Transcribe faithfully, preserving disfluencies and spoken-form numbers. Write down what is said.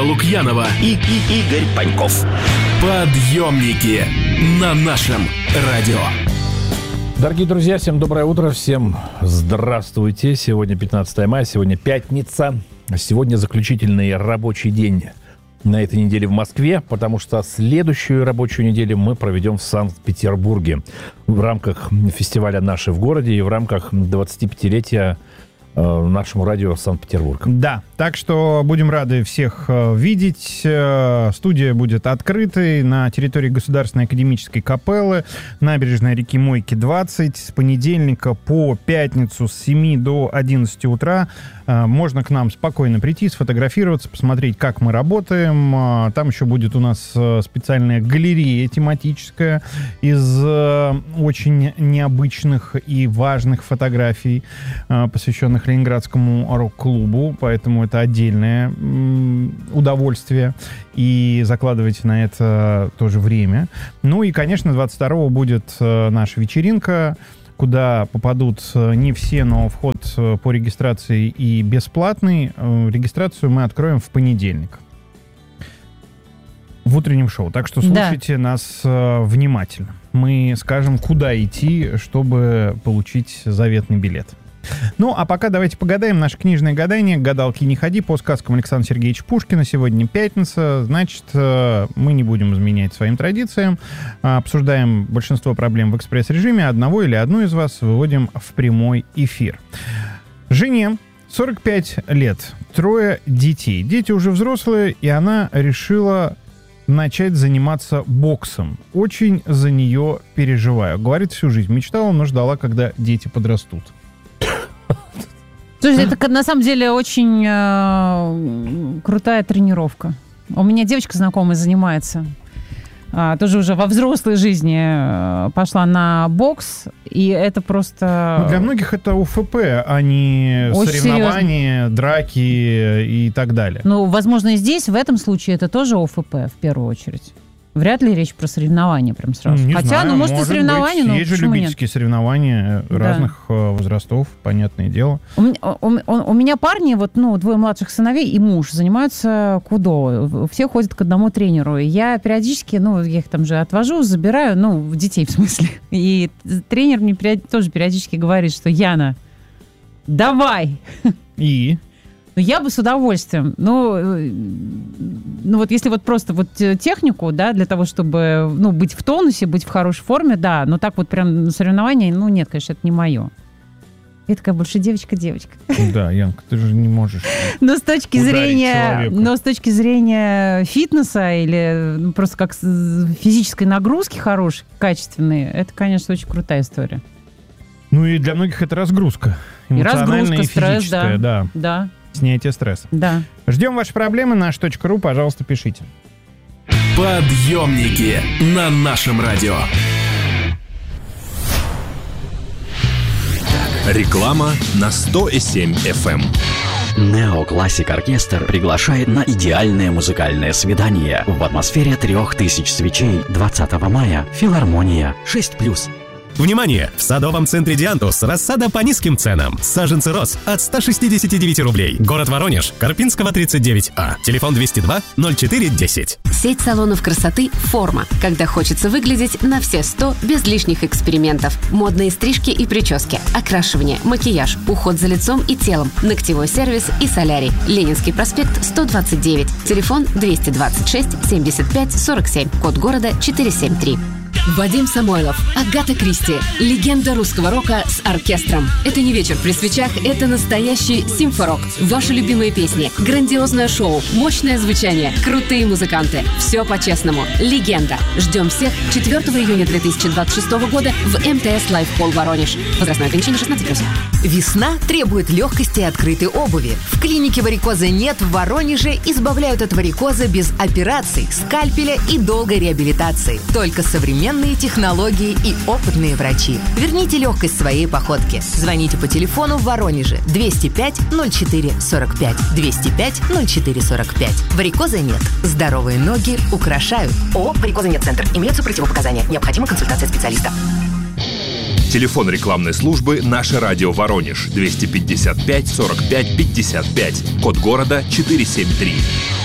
Лукьянова и, и Игорь Паньков. Подъемники на нашем радио. Дорогие друзья, всем доброе утро, всем здравствуйте. Сегодня пятнадцатое мая, сегодня пятница. Сегодня заключительный рабочий день на этой неделе в Москве, потому что следующую рабочую неделю мы проведем в Санкт-Петербурге в рамках фестиваля «Наши в городе» и в рамках двадцатипятилетия нашему радио Санкт-Петербург. Да, так что будем рады всех видеть. Студия будет открытой на территории Государственной академической капеллы, набережной реки Мойки, двадцать, с понедельника по пятницу с семи до одиннадцати утра. Можно к нам спокойно прийти, сфотографироваться, посмотреть, как мы работаем. Там еще будет у нас специальная галерея тематическая из очень необычных и важных фотографий, посвященных Ленинградскому рок-клубу. Поэтому это отдельное удовольствие. И закладывайте на это тоже время. Ну и, конечно, двадцать второго будет наша вечеринка, куда попадут не все, но вход по регистрации и бесплатный. Регистрацию мы откроем в понедельник в утреннем шоу. Так что слушайте да. нас внимательно. Мы скажем, куда идти, чтобы получить заветный билет. Ну, а пока давайте погадаем. Наше книжное гадание «Гадалки не ходи» по сказкам Александра Сергеевича Пушкина. Сегодня пятница, значит, мы не будем изменять своим традициям. Обсуждаем большинство проблем в экспресс-режиме. Одного или одну из вас выводим в прямой эфир. Жене сорок пять лет, трое детей. Дети уже взрослые, и она решила начать заниматься боксом. Очень за нее переживаю. Говорит, всю жизнь мечтала, но ждала, когда дети подрастут. Слушай, это на самом деле очень э, крутая тренировка. У меня девочка знакомая занимается. А, тоже уже во взрослой жизни э, пошла на бокс. И это просто... Ну, для многих это УФП, а не очень соревнования, серьезно. Драки и так далее. Ну, возможно, и здесь, в этом случае, это тоже ОФП в первую очередь. Вряд ли речь про соревнования прям сразу. Не Хотя, знаю, ну, может, может и соревнования, но есть же любительские нет? соревнования да. разных возрастов, понятное дело. У меня, у, у меня парни, вот, ну, двое младших сыновей и муж занимаются кудо. Все ходят к одному тренеру. Я периодически, ну, я их там же отвожу, забираю, ну, детей в смысле. И тренер мне тоже периодически говорит, что Яна, давай! И... Я бы с удовольствием. Ну, ну, вот если вот просто вот технику, да, для того, чтобы, ну, быть в тонусе, быть в хорошей форме, да, но так вот прям на соревнования, ну, нет, конечно, это не мое. Я такая больше девочка-девочка. Да, Янка, ты же не можешь. Но с точки зрения, но с точки зрения фитнеса или ну, просто как физической нагрузки хорошей, качественной, это, конечно, очень крутая история. Ну и для многих это разгрузка. И разгрузка, и стресс, да. да. Да. Снятие стресса. Да. Ждем ваши проблемы. наш точка ру, пожалуйста, пишите. Подъемники на нашем радио. Реклама на сто и семь эф эм. Нео Классик Оркестр приглашает на идеальное музыкальное свидание в атмосфере трех тысяч свечей двадцатого мая. Филармония шесть плюс. Внимание! В садовом центре «Диантус» рассада по низким ценам. Саженцы роз от ста шестидесяти девяти рублей. Город Воронеж, Карпинского, тридцать девять А. Телефон двести два ноль четыре десять. Сеть салонов красоты «Форма». Когда хочется выглядеть на все сто, без лишних экспериментов. Модные стрижки и прически, окрашивание, макияж, уход за лицом и телом, ногтевой сервис и солярий. Ленинский проспект, сто двадцать девять. Телефон двести двадцать шесть семьдесят пять сорок семь. Код города четыреста семьдесят три. Вадим Самойлов, Агата Кристи, легенда русского рока с оркестром. Это не вечер при свечах, это настоящий симфорок. Ваши любимые песни, грандиозное шоу, мощное звучание, крутые музыканты. Все по-честному. Легенда. Ждем всех четвёртого июня две тысячи двадцать шестого года в эм тэ эс Live Hall Воронеж. Возрастное ограничение шестнадцать плюс. Весна требует легкости и открытой обуви. В клинике варикоза «Нет» в Воронеже избавляют от варикоза без операций, скальпеля и долгой реабилитации. Только современные технологии и опытные врачи. Верните легкость своей походке. Звоните по телефону в Воронеже двести пять ноль четыре сорок пять. двести пять ноль четыре сорок пять. Варикоза «Нет». Здоровые ноги украшают. ООО «Варикоза Нет Центр». Имеются противопоказания. Необходима консультация специалиста. Телефон рекламной службы «Наше радио Воронеж» двести пятьдесят пять сорок пять пятьдесят пять. Код города четыреста семьдесят три.